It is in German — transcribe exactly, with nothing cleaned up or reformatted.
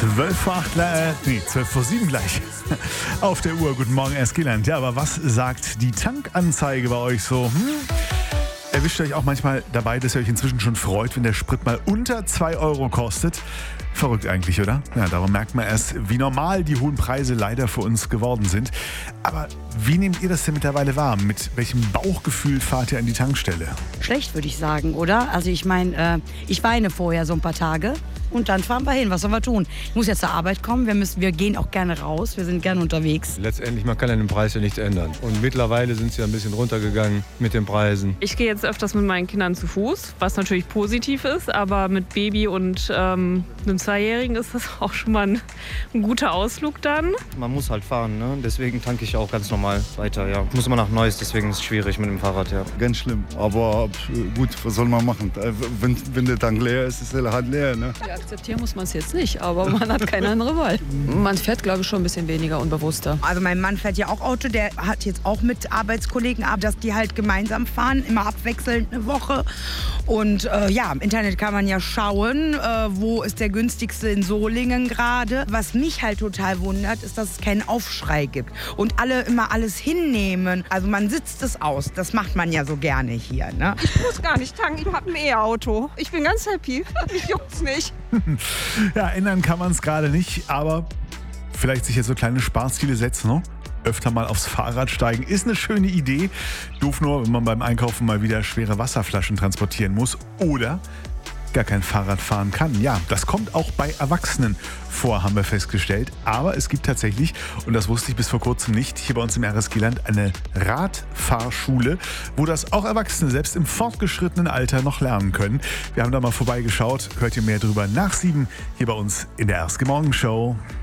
zwölf vor acht, äh, nee, zwölf vor sieben gleich auf der Uhr. Guten Morgen, Erskiland. Ja, aber was sagt die Tankanzeige bei euch so? Hm? Erwischt euch auch manchmal dabei, dass ihr euch inzwischen schon freut, wenn der Sprit mal unter zwei Euro kostet? Verrückt eigentlich, oder? Ja, darum merkt man erst, wie normal die hohen Preise leider für uns geworden sind. Aber wie nehmt ihr das denn mittlerweile wahr? Mit welchem Bauchgefühl fahrt ihr an die Tankstelle? Schlecht, würde ich sagen, oder? Also ich meine, äh, ich weine vorher so ein paar Tage und dann fahren wir hin. Was sollen wir tun? Ich muss jetzt zur Arbeit kommen, wir, müssen, wir gehen auch gerne raus, wir sind gerne unterwegs. Letztendlich, man kann an den Preis ja nichts ändern. Und mittlerweile sind sie ja ein bisschen runtergegangen mit den Preisen. Ich gehe jetzt öfters mit meinen Kindern zu Fuß, was natürlich positiv ist, aber mit Baby und ähm, einem Zweijährigen ist das auch schon mal ein, ein guter Ausflug dann. Man muss halt fahren, ne? Deswegen tanke ich auch ganz normal weiter, ja. Ich muss immer nach Neuss, deswegen ist es schwierig mit dem Fahrrad, ja. Ganz schlimm, aber gut, was soll man machen? Wenn, wenn der Tank leer ist, ist er halt leer, ne? Ja, akzeptieren muss man es jetzt nicht, aber man hat keine andere Wahl. Man fährt, glaube ich, schon ein bisschen weniger unbewusster. Also mein Mann fährt ja auch Auto, der hat jetzt auch mit Arbeitskollegen ab, dass die halt gemeinsam fahren, immer abwechselnd eine Woche. Und äh, ja, im Internet kann man ja schauen, äh, wo ist der günstigste in Solingen gerade. Was mich halt total wundert, ist, dass es keinen Aufschrei gibt und alle immer alles hinnehmen. Also man sitzt es aus, das macht man ja so gerne hier, ne? Ich muss gar nicht tanken, ich habe ein E-Auto. Ich bin ganz happy, mich juckt's nicht. Ja, ändern kann man es gerade nicht, aber vielleicht sich jetzt so kleine Sparziele setzen, ne? Öfter mal aufs Fahrrad steigen, ist eine schöne Idee. Doof nur, wenn man beim Einkaufen mal wieder schwere Wasserflaschen transportieren muss oder gar kein Fahrrad fahren kann. Ja, das kommt auch bei Erwachsenen vor, haben wir festgestellt. Aber es gibt tatsächlich, und das wusste ich bis vor kurzem nicht, hier bei uns im Erskiland eine Radfahrschule, wo das auch Erwachsene selbst im fortgeschrittenen Alter noch lernen können. Wir haben da mal vorbeigeschaut. Hört ihr mehr drüber nach sieben hier bei uns in der Erski Morgen Show.